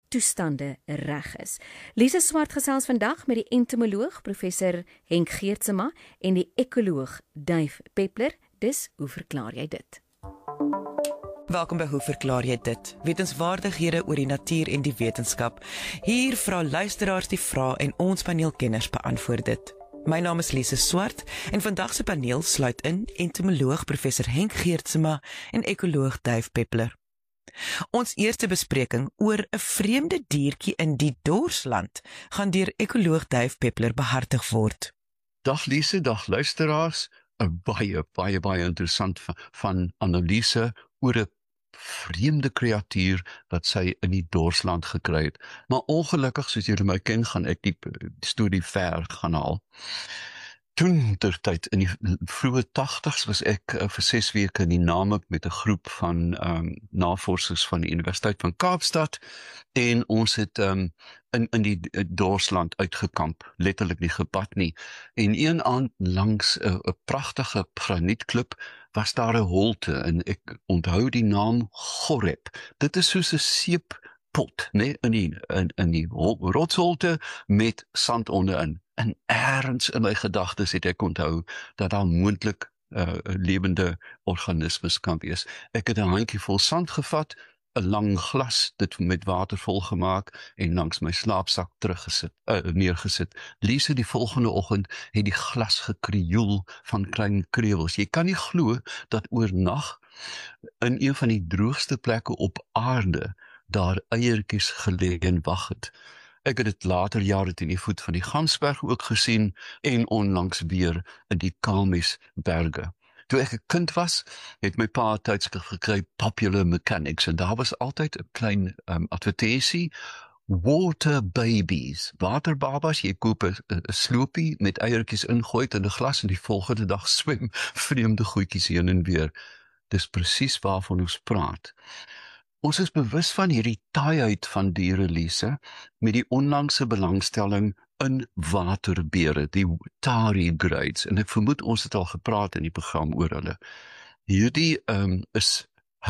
toestande reg is. Lise Swart gesels vandag met die entomoloog professor Henk Geertsma en die ekoloog Duif Peppler. Dus, hoe verklaar jy dit? Welkom by Hoe verklaar jy dit? Wetenswaardighede oor die natuur en die wetenskap. Hier vra luisteraars die vrae en ons paneelkenners beantwoord dit. My naam is Lise Swart en vandag se paneel sluit in entomoloog professor Henk Geertsma en ekoloog Duif Peppler. Ons eerste bespreking oor 'n vreemde diertjie in die Dorsland gaan deur ekoloog Duif Peppler behartig word. Dag Lise, dag luisteraars. 'n baie interessant van analise oor 'n vreemde kreatuur wat sy in die Dorsland gekry het. Maar ongelukkig, soos julle my ken, gaan ek die storie ver gaan haal. Toen ter tyd in die vroeë 80's was ek vir 6 weke in die Namib met 'n groep van navorsers van die Universiteit van Kaapstad en ons het in die Dorsland uitgekamp, letterlik nie gepad nie. En een aand langs 'n pragtige granietklip was daar 'n holte en ek onthou die naam Goreb. Dit is soos 'n seeppot, nee, in die rotsholte met sand onderin. En ergens in my gedagtes het ek onthou dat daar moontlik lewende organismes kan wees. Ek het 'n handjie vol sand gevat, 'n lang glas, dit met water volgemaak en langs my slaapsak neergesit. Lise, die volgende oggend het die glas gekrioel van klein krewels. Jy kan nie glo dat oornag in een van die droogste plekke op aarde daar eiertjies gelê en wag het. Ek het dit later jare teen die voet van die Gansberg ook gesien en onlangs weer in die Kaalmesberge. Toe ek 'n kind was, het my pa 'n tydskrif gekry, Popular Mechanics, en daar was altyd 'n klein advertensie, water babies, waterbabas. Jy koop 'n sloopie met eiertjies ingooi in 'n glas en die volgende dag swem vreemde goedjies heen en weer. Dis presies waarvan ons praat. Ons is bewus van hierdie taaiheid van diere, Lise, met die onlangse belangstelling in waterbere, die tardigrades, en ek vermoed ons het al gepraat in die program oor hulle. Hierdie is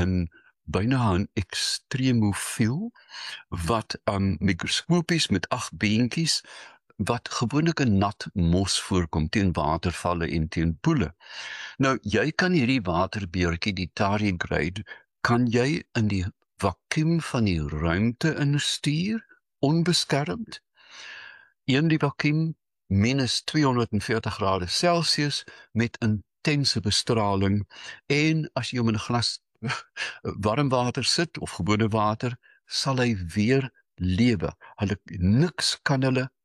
byna 'n extremofiel, wat mikroskopies met 8 beentjies, wat gewoonlik in nat mos voorkom, teen watervalle en teen poele. Nou, jy kan hierdie waterbeertjie, die tardigrade, kan jy in die vakuum van die ruimte instuur, onbeskermd. Die vakuum minus 240 grade Celsius met intense bestraling, en as jy hom in 'n glas warm water sit, of gewone water, sal hy weer lewe. Niks kan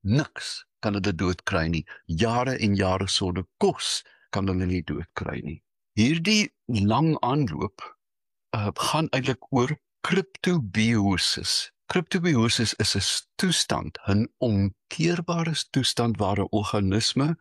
hulle doodkry nie. Jare en jare sonder kos kan hulle nie doodkry nie. Hierdie lang aanloop gaan eintlik oor cryptobiosis. Cryptobiosis is 'n toestand, 'n onkeerbare toestand waar 'n organisme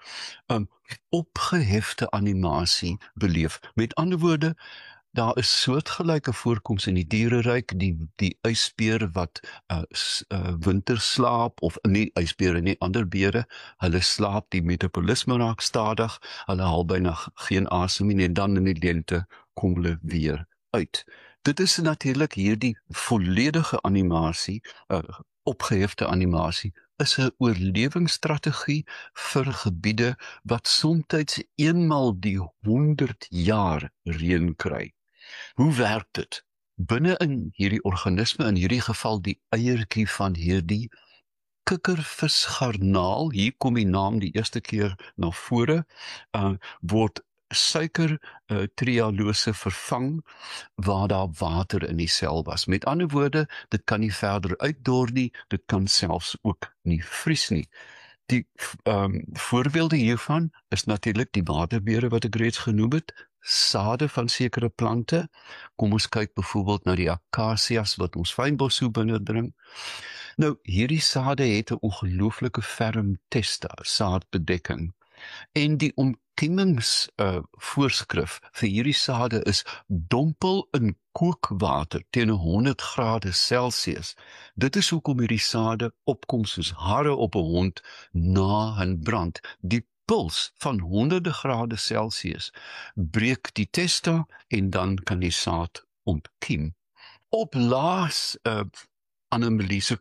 opgehefte animasie beleef. Met ander woorde, daar is soortgelyke voorkoms in die diereryk, die ysbeer wat winterslaap, of nie ysbere nie, ander bere, hulle slaap, die metabolisme raak stadig, hulle haal byna geen asem nie, en dan in die lente kom hulle weer uit. Dit is natuurlik hierdie volledige animasie, opgehefte animasie, is 'n oorlewingsstrategie vir gebiede wat soms eenmal die 100 jaar reën kry. Hoe werk dit? Binne in hierdie organisme, in hierdie geval die eiertjie van hierdie kikkervisgarnaal, hier kom die naam die eerste keer na vore, word suiker trialose vervang waar daar water in die sel was. Met ander woorde, dit kan nie verder uitdor nie, dit kan selfs ook nie vries nie. Die voorbeelde hiervan is natuurlik die waterbere wat ek reeds genoem het, sade van sekere plante. Kom ons kyk byvoorbeeld na die akasias wat ons fynbos so binnendring. Nou, hierdie sade het 'n ongelooflike ferm testa, saadbedekking. En die omkiemingsvoorskrif vir hierdie sade is dompel in kookwater teen 100 grade Celsius. Dit is hoekom hierdie sade opkom soos hare op 'n hond na 'n brand. Die puls van honderde grade Celsius breek die testa en dan kan die saad ontkiem. Op laas anomalise